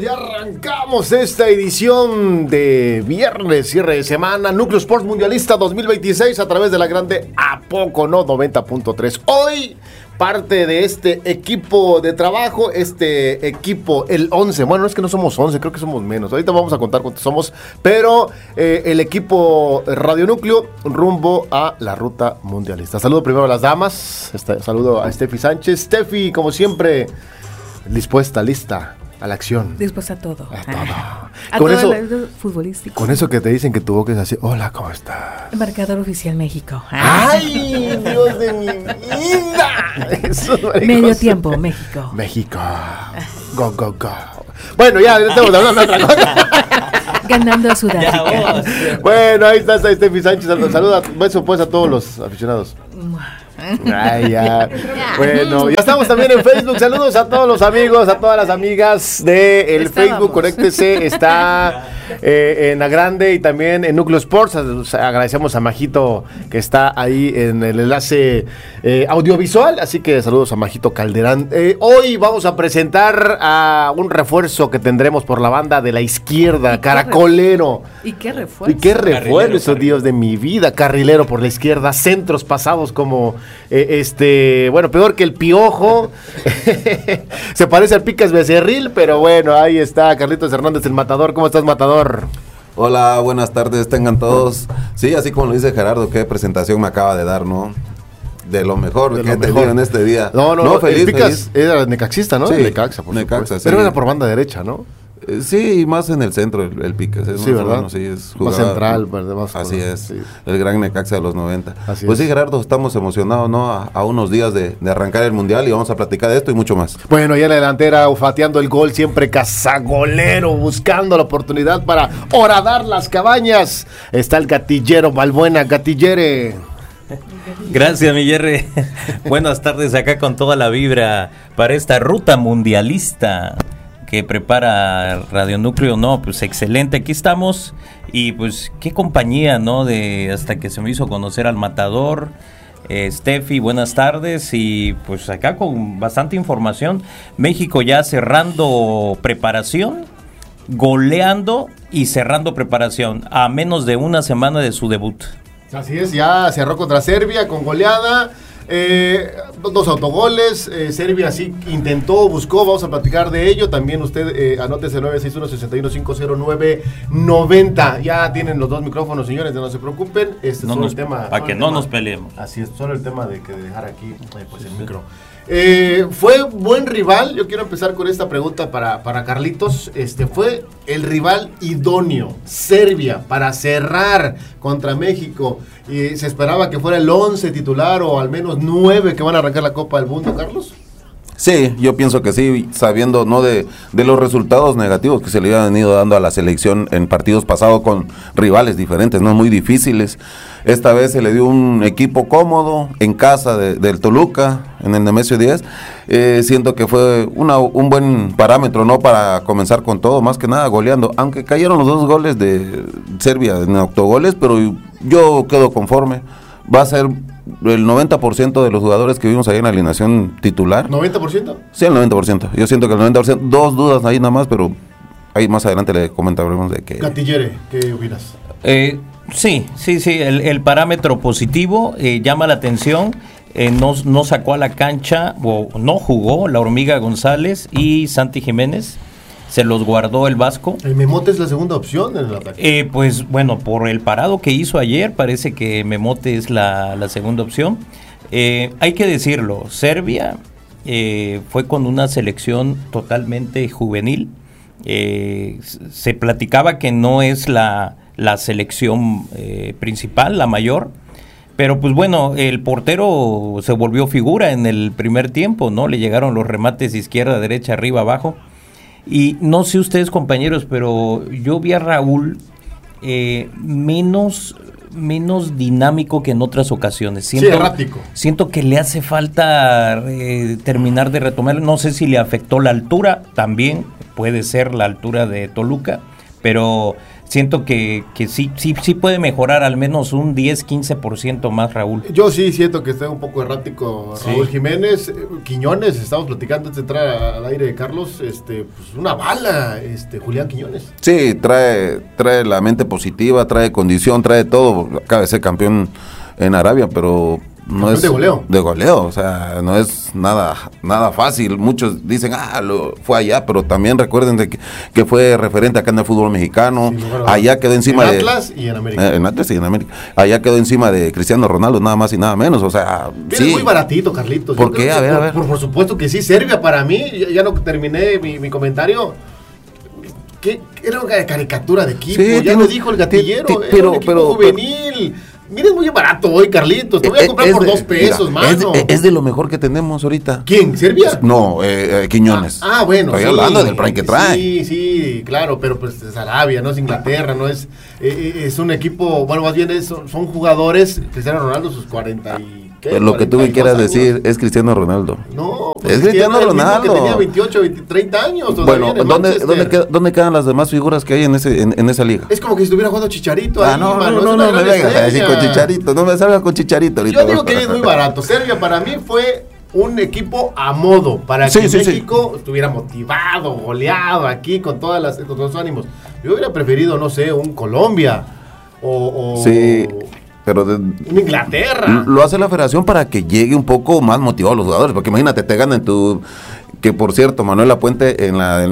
ya arrancamos esta edición de viernes, cierre de semana, Núcleo Sports Mundialista 2026 a través de la grande ¿A poco no? 90.3. Hoy, parte de este equipo de trabajo, este equipo, el 11, bueno, no es que no somos 11, creo que somos menos, ahorita vamos a contar cuántos somos, pero el equipo Radio Núcleo rumbo a la ruta mundialista. Saludo primero a las damas, saludo a Steffi Sánchez. Steffi, como siempre, dispuesta, lista a la acción. Dispuesta a todo. A todo. A Con todo eso, el futbolístico. con eso que te dicen que tu boca es así, hola, ¿cómo estás? Marcador oficial México. ¡Ay, Dios de mi vida! Eso, Medio tiempo, México. México. Go, go, go. Bueno, ya estamos hablando de otra cosa. Ganando a Sudáfrica. Bueno, ahí está Steffi Sánchez. Saluda, beso pues a todos los aficionados. Ay, ya. Bueno, ya estamos también en Facebook. Saludos a todos los amigos, a todas las amigas de el Facebook. Conéctese, está en la grande y también en Núcleo Sports. Agradecemos a Majito que está ahí en el enlace audiovisual. Así que saludos a Majito Calderán. Hoy vamos a presentar a un refuerzo que tendremos por la banda de la izquierda, Caracolero. ¿Y qué refuerzo? ¿Y qué refuerzo, Dios de mi vida? Carrilero por la izquierda, centros pasados como bueno, peor que el Piojo. Se parece al Picas Becerril, pero bueno, ahí está Carlitos Hernández, el Matador. ¿Cómo estás, Matador? Hola, buenas tardes, tengan todos. Sí, así como lo dice Gerardo, qué presentación me acaba de dar, ¿no? De lo mejor que he tenido en este día. No, feliz, el Picas feliz. era necaxista, ¿no? Sí, Necaxa, por Necaxa, supuesto. sí. Pero era por banda derecha, ¿no? Sí, y más en el centro el Picas. Sí, ¿verdad? Bueno, sí, Más central, ¿verdad? Así es, sí. El gran Necaxa de los 90. Así pues es. sí, Gerardo, estamos emocionados, ¿no? A unos días de arrancar el Mundial y vamos a platicar de esto y mucho más. Bueno, ya en la delantera, olfateando el gol, siempre cazagolero, buscando la oportunidad para horadar las cabañas. Está el gatillero Balbuena, gatillere. Gracias, mi Jerry. Buenas tardes acá con toda la vibra para esta ruta mundialista que prepara Radio Núcleo. No, pues excelente, aquí estamos y pues qué compañía, ¿no? De hasta que se me hizo conocer al Matador. Steffi, buenas tardes y pues acá con bastante información. México ya cerrando preparación, goleando y cerrando preparación a menos de una semana de su debut. Así es, ya cerró contra Serbia con goleada, 2 autogoles, Serbia sí intentó, buscó, vamos a platicar de ello, también usted anótese 961-6109-90, ya tienen los 2 micrófonos, señores, no se preocupen, No el tema. para que no nos peleemos. Así es, solo el tema de dejar aquí pues el micro. Fue buen rival. Yo quiero empezar con esta pregunta para Carlitos. Fue el rival idóneo, Serbia, para cerrar contra México. Y se esperaba que fuera el 11 titular o al menos 9 que van a arrancar la Copa del Mundo, Carlos. Sí, yo pienso que sí, sabiendo no de los resultados negativos que se le habían venido dando a la selección en partidos pasados con rivales diferentes, no muy difíciles. Esta vez se le dio un equipo cómodo en casa del Toluca, en el Nemesio 10. Siento que fue un buen parámetro, ¿no? Para comenzar con todo, más que nada goleando. Aunque cayeron los 2 goles de Serbia en autogoles, pero yo quedo conforme. Va a ser el 90% de los jugadores que vimos ahí en la alineación titular. ¿90%? Sí, el 90%. Yo siento que el 90%, 2 dudas ahí nada más, pero ahí más adelante le comentaremos de que... Gatillere, ¿qué opinas? Sí, el parámetro positivo llama la atención. No sacó a la cancha o no jugó la Hormiga González y Santi Jiménez. Se los guardó el Vasco. El Memote es la segunda opción en el ataque. Pues bueno, por el parado que hizo ayer, parece que Memote es la segunda opción. Hay que decirlo, Serbia fue con una selección totalmente juvenil. Se platicaba que no es la selección principal, la mayor. Pero pues bueno, el portero se volvió figura en el primer tiempo, ¿no? Le llegaron los remates izquierda, derecha, arriba, abajo. Y no sé ustedes, compañeros, pero yo vi a Raúl menos dinámico que en otras ocasiones. Errático. Siento que le hace falta terminar de retomar. No sé si le afectó la altura, también puede ser la altura de Toluca, pero siento que sí puede mejorar al menos un 10-15% más, Raúl. Yo sí siento que está un poco errático Raúl Jiménez. Quiñones, estamos platicando antes de entrar al aire de Carlos, pues una bala, Julián Quiñones. Sí, trae la mente positiva, trae condición, trae todo. Acaba de ser campeón en Arabia, pero no es de goleo, o sea, no es nada fácil. Muchos dicen, fue allá, pero también recuerden de que fue referente acá en el fútbol mexicano. Sí, allá quedó encima en Atlas y en América. En Atlas y en América. Allá quedó encima de Cristiano Ronaldo, nada más y nada menos, o sea, sí. Es muy baratito, Carlitos. ¿Por qué? A ver. Por supuesto que sí, Serbia para mí, ya no terminé mi comentario. Era una caricatura de equipo, sí, ya lo dijo el gatillero, pero juvenil. Mira, es muy barato hoy, Carlitos. Te voy a comprar por 2 pesos, mano. Es de lo mejor que tenemos ahorita. ¿Quién? ¿Serbia? No, Quiñones. Bueno. Estoy hablando del prime que trae. Sí, claro, pero pues es Arabia, no es Inglaterra, no es... es un equipo, bueno, más bien son jugadores, Cristiano Ronaldo, sus 40 y... Pero lo que tú me quieras decir es Cristiano Ronaldo. No, pues es Cristiano Ronaldo. Que tenía 28, 30 años. Bueno, ¿dónde quedan las demás figuras que hay en esa liga? Es como que si estuviera jugando Chicharito ahí, no me vengas a decir con Chicharito, no me salga con Chicharito ahorita. Yo digo que es muy barato. Serbia para mí fue un equipo a modo, para que México estuviera motivado, goleado aquí con todos los ánimos. Yo hubiera preferido, no sé, un Colombia o pero en Inglaterra. Lo hace la federación para que llegue un poco más motivado a los jugadores, porque imagínate, te ganan que por cierto, Manuel Lapuente en la del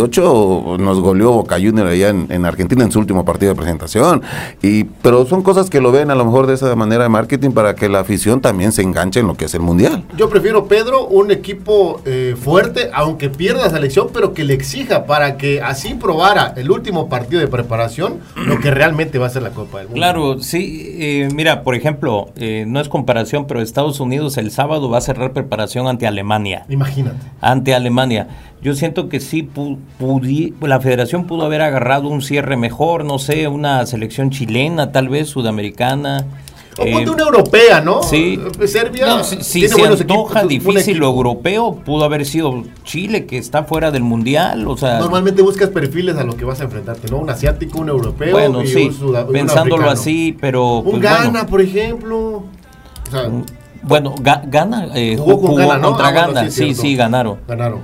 98 nos goleó Boca Juniors allá en Argentina en su último partido de presentación, pero son cosas que lo ven a lo mejor de esa manera de marketing para que la afición también se enganche en lo que es el Mundial. Yo prefiero, Pedro, un equipo fuerte, aunque pierda la selección, pero que le exija para que así probara el último partido de preparación lo que realmente va a ser la Copa del Mundo. Claro, sí, mira, por ejemplo, no es comparación, pero Estados Unidos el sábado va a cerrar preparación ante Alemania. Imagínate. Ante Alemania. Yo siento que sí la federación pudo haber agarrado un cierre mejor, no sé, una selección chilena, tal vez sudamericana. O ponte una europea, ¿no? Sí. Serbia. No, si se antoja difícil lo europeo, pudo haber sido Chile, que está fuera del mundial, o sea. Normalmente buscas perfiles a lo que vas a enfrentarte, ¿no? Un asiático, un europeo. Bueno, sí, pensándolo así, pero. Un Ghana, por ejemplo. O sea. Bueno, Ghana jugó Ghana, ¿no? contra Ghana, sí, ganaron.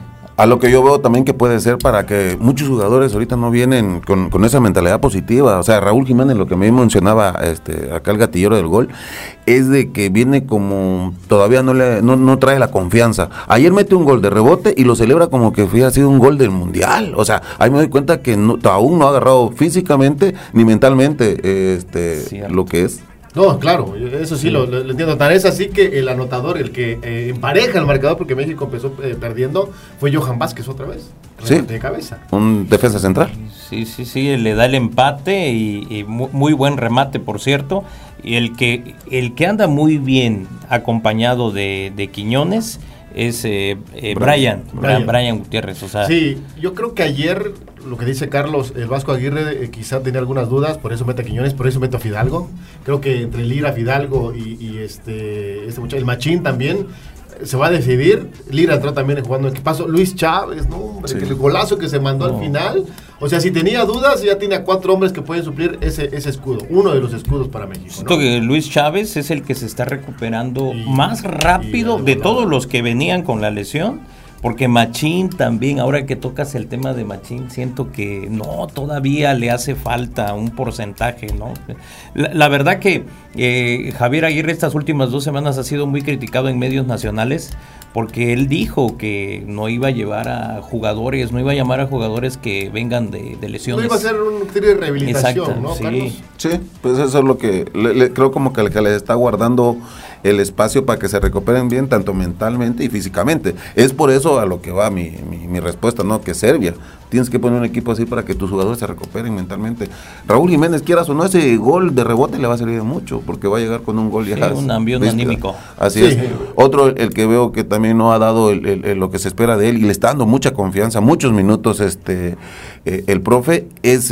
A lo que yo veo también que puede ser para que muchos jugadores ahorita no vienen con esa mentalidad positiva. O sea, Raúl Jiménez, lo que me mencionaba acá el gatillero del gol, es de que viene como todavía no trae la confianza. Ayer mete un gol de rebote y lo celebra como que hubiera sido un gol del Mundial. O sea, ahí me doy cuenta que aún no ha agarrado físicamente ni mentalmente lo que es. No, claro, eso sí. Lo entiendo. Tan es así que el anotador, el que empareja el marcador, porque México empezó perdiendo, fue Johan Vázquez otra vez, de cabeza. Un defensa central. Sí, le da el empate y muy buen remate, por cierto. Y el que anda muy bien acompañado de Quiñones es Brian Gutiérrez. O sea, sí, yo creo que ayer, lo que dice Carlos, el Vasco Aguirre quizá tenía algunas dudas, por eso mete a Quiñones, por eso mete a Fidalgo. Creo que entre Lira, Fidalgo y este muchacho, el Machín también, se va a decidir. Lira entró también jugando. ¿Qué pasó? Luis Chávez, ¿no? Hombre, sí. El golazo que se mandó al final. O sea, si tenía dudas, ya tiene a 4 hombres que pueden suplir ese escudo. Uno de los escudos para México, ¿no? Siento que Luis Chávez es el que se está recuperando más rápido de todos los que venían con la lesión. Porque Machín también, ahora que tocas el tema de Machín, siento que no, todavía le hace falta un porcentaje, ¿no? La verdad que Javier Aguirre estas últimas 2 semanas ha sido muy criticado en medios nacionales porque él dijo que no iba a llevar a jugadores, no iba a llamar a jugadores que vengan de lesiones. No iba a hacer un tiro de rehabilitación. Exacto, ¿no, sí. Carlos? Sí, pues eso es lo que creo como que le está guardando el espacio para que se recuperen bien tanto mentalmente y físicamente. Es por eso a lo que va mi respuesta, ¿no? Que Serbia, tienes que poner un equipo así para que tus jugadores se recuperen mentalmente. Raúl Jiménez, quieras o no, ese gol de rebote le va a servir mucho, porque va a llegar con un gol ya. Un ambiente anímico. Así es. Otro, el que veo que también no ha dado lo que se espera de él, y le está dando mucha confianza, muchos minutos, el profe, es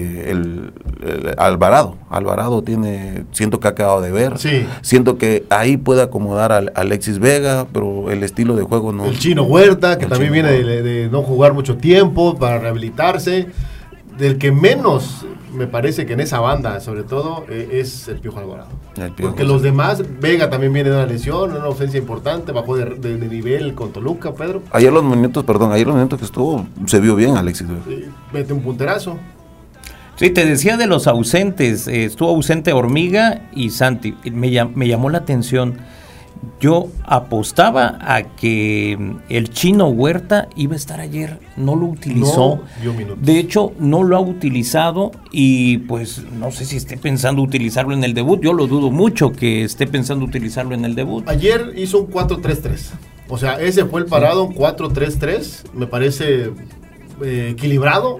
el Alvarado. Alvarado siento que ha acabado de ver. Sí. Siento que ahí puede acomodar a Alexis Vega, pero el estilo de juego no. El Chino Huerta, que también viene de no jugar mucho tiempo para rehabilitarse. Del que menos me parece que en esa banda, sobre todo, es el Piojo Alvarado. Porque sí. los demás, Vega también viene de una lesión, una ausencia importante, bajó de nivel con Toluca, Pedro. Ayer los minutos que estuvo, se vio bien Alexis Vega. Mete un punterazo. Sí, te decía de los ausentes, estuvo ausente Hormiga y Santi, me llamó la atención. Yo apostaba a que el Chino Huerta iba a estar ayer, no lo utilizó. No dio minutos. De hecho, no lo ha utilizado y pues no sé si esté pensando utilizarlo en el debut. Yo lo dudo mucho que esté pensando utilizarlo en el debut. Ayer hizo un 4-3-3. O sea, ese fue el parado, un 4-3-3. Me parece equilibrado.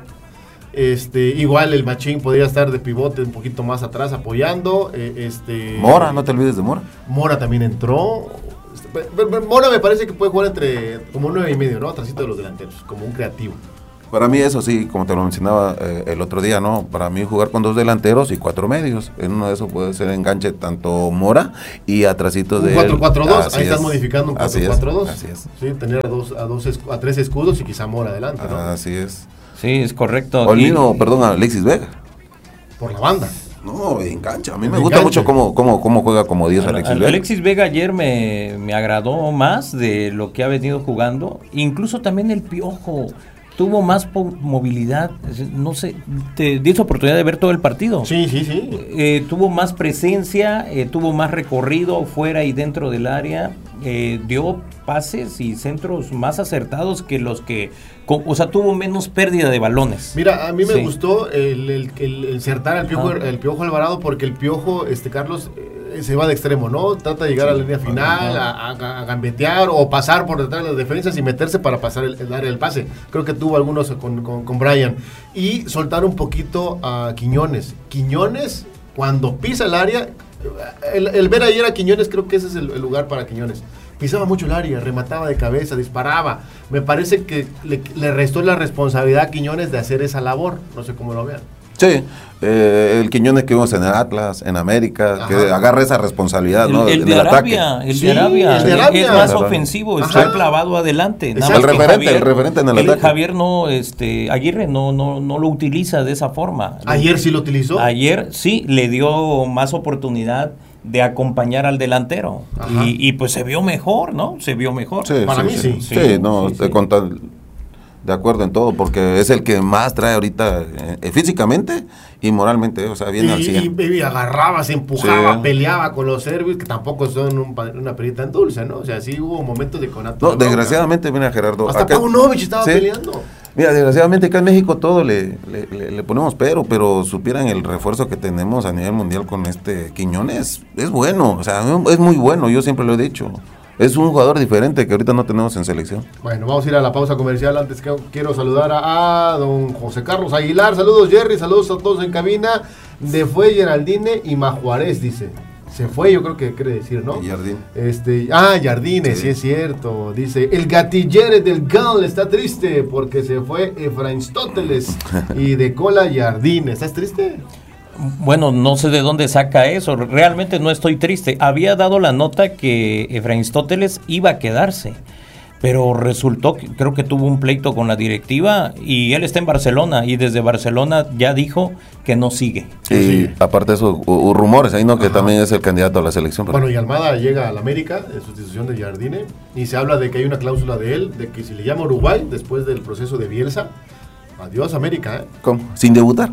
Igual el Machín podría estar de pivote un poquito más atrás apoyando. Mora, no te olvides de Mora. Mora también entró. Mora me parece que puede jugar entre como 9.5, ¿no? Atrásito de los delanteros, como un creativo. Para mí eso sí, como te lo mencionaba el otro día, ¿no? Para mí jugar con 2 delanteros y 4 medios. En uno de esos puede ser enganche tanto Mora y atrasitos de 4-4-2, ahí estás modificando un 4-4-2. Así es. Sí, tener a 3 escudos y quizá Mora adelante, ¿no? Así es. Sí, es correcto. Olino, perdón, Alexis Vega. Por la banda. No, engancha. A mí me gusta mucho cómo juega como 10 Alexis Vega. Alexis Vega ayer me agradó más de lo que ha venido jugando. Incluso también el Piojo tuvo más movilidad. No sé, te di esa oportunidad de ver todo el partido. Sí. Tuvo más presencia, tuvo más recorrido fuera y dentro del área. Dio pases y centros más acertados que los que... O sea, tuvo menos pérdida de balones. Mira, a mí me gustó el insertar al Piojo Alvarado, porque el Piojo, Carlos, se va de extremo, ¿no? Trata de llegar a la línea final, a gambetear o pasar por detrás de las defensas y meterse para pasar el área del pase. Creo que tuvo algunos con Brian. Y soltar un poquito a Quiñones. Quiñones, cuando pisa el área, el ver ayer a Quiñones, creo que ese es el lugar para Quiñones. Pisaba mucho el área, remataba de cabeza, disparaba. Me parece que le restó la responsabilidad a Quiñones de hacer esa labor. No sé cómo lo vean. Sí, el Quiñones que vimos en el Atlas, en América, que agarra esa responsabilidad, ¿no? El de Arabia, el de Arabia es más ofensivo, está clavado adelante. El referente en el ataque. Javier Aguirre no lo utiliza de esa forma. ¿Ayer sí lo utilizó? Ayer sí, le dio más oportunidad de acompañar al delantero. Y pues se vio mejor, ¿no? Se vio mejor. Sí, para mí sí. Sí, de acuerdo en todo, porque es el que más trae ahorita físicamente y moralmente, o sea, viene al 100. Y agarraba, se empujaba, peleaba con los serbios, que tampoco son una perita en dulce, ¿no? O sea, sí hubo momentos de conato. No, desgraciadamente, mira, Gerardo. Hasta Paunovic estaba peleando. Mira, desgraciadamente acá en México todo le ponemos pero supieran el refuerzo que tenemos a nivel mundial con Quiñones, es bueno, o sea, es muy bueno, yo siempre lo he dicho. Es un jugador diferente que ahorita no tenemos en selección. Bueno, vamos a ir a la pausa comercial. Antes que quiero saludar a don José Carlos Aguilar. Saludos, Jerry, saludos a todos en cabina. De fue Geraldine y Majuárez, dice. Se fue, yo creo que quiere decir, ¿no? Jardín. Jardines, sí es cierto. Dice, el gatillere del Gal está triste porque se fue Efraínstóteles y de cola Jardines. ¿Estás triste? Bueno, no sé de dónde saca eso. Realmente no estoy triste. Había dado la nota que Efraínstóteles iba a quedarse, pero resultó que creo que tuvo un pleito con la directiva y él está en Barcelona y desde Barcelona ya dijo que no sigue. Y aparte de eso, hubo rumores ahí, ¿no? Que también es el candidato a la selección. Bueno, y Almada llega al América en sustitución de Jardine y se habla de que hay una cláusula de él, de que si le llama Uruguay después del proceso de Bielsa, adiós América, ¿eh? ¿Cómo? ¿Sin debutar?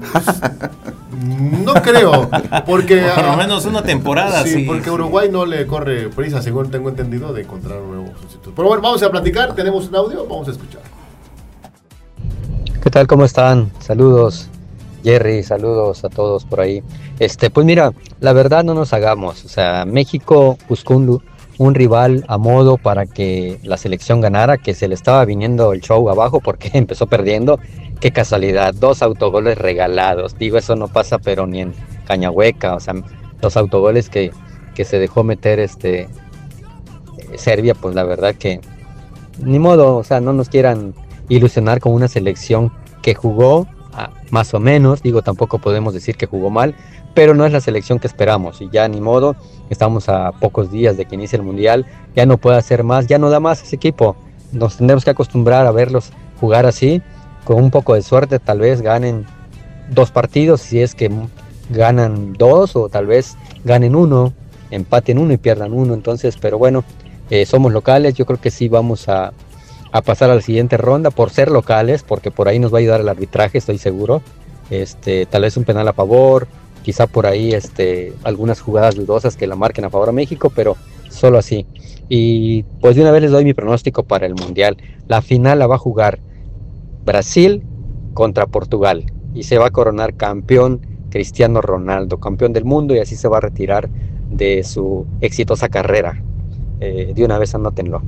No creo, porque... Por lo menos una temporada, sí. Porque Uruguay no le corre prisa, según tengo entendido, de encontrar un nuevo sustituto. Pero bueno, vamos a platicar, tenemos un audio, vamos a escuchar. ¿Qué tal? ¿Cómo están? Saludos, Jerry, saludos a todos por ahí. Pues mira, la verdad no nos hagamos, o sea, México buscó un rival a modo para que la selección ganara, que se le estaba viniendo el show abajo porque empezó perdiendo. Qué casualidad, 2 autogoles regalados. Digo, eso no pasa pero ni en Cañahueca, o sea, los autogoles que se dejó meter Serbia, pues la verdad que ni modo, o sea, no nos quieran ilusionar con una selección que jugó más o menos, digo, tampoco podemos decir que jugó mal, pero no es la selección que esperamos y ya ni modo, estamos a pocos días de que inicie el Mundial, ya no puede hacer más, ya no da más ese equipo, nos tendremos que acostumbrar a verlos jugar así, con un poco de suerte tal vez ganen 2 partidos, si es que ganan 2 o tal vez ganen 1, empaten 1 y pierdan 1. Entonces, pero bueno, somos locales, yo creo que sí vamos a pasar a la siguiente ronda por ser locales, porque por ahí nos va a ayudar el arbitraje, estoy seguro. Tal vez un penal a favor, quizá por ahí algunas jugadas dudosas que la marquen a favor a México, pero solo así. Y pues de una vez les doy mi pronóstico para el Mundial. La final la va a jugar Brasil contra Portugal y se va a coronar campeón Cristiano Ronaldo, campeón del mundo, y así se va a retirar de su exitosa carrera. De una vez anótenlo.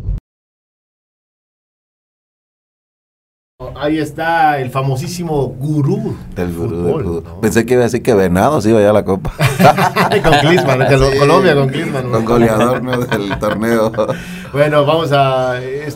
Ahí está el famosísimo gurú El gurú del fútbol, fútbol. ¿no? Pensé que iba a decir que Venados iba ya a la Copa. Con Klinsmann, Sí. Colombia con Klinsmann. Con goleador, ¿no? Del torneo. Bueno, vamos a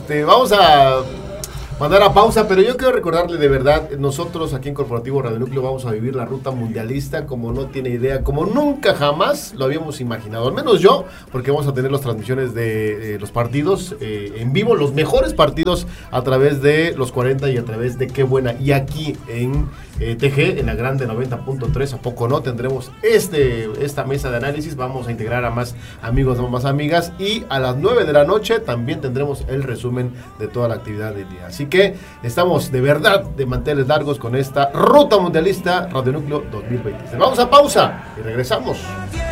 mandar a pausa, pero yo quiero recordarle de verdad, nosotros aquí en Corporativo Radio Núcleo vamos a vivir la ruta mundialista como no tiene idea, como nunca jamás lo habíamos imaginado, al menos yo, porque vamos a tener las transmisiones de los partidos en vivo, los mejores partidos a través de los 40 y a través de Qué Buena, y aquí en TG, en la grande 90.3, ¿a poco no? Tendremos esta mesa de análisis, vamos a integrar a más amigos, más amigas, y a las 9 de la noche también tendremos el resumen de toda la actividad del día. Así que estamos de verdad de manteles largos con esta ruta mundialista Radio Núcleo 2026. Vamos a pausa y regresamos.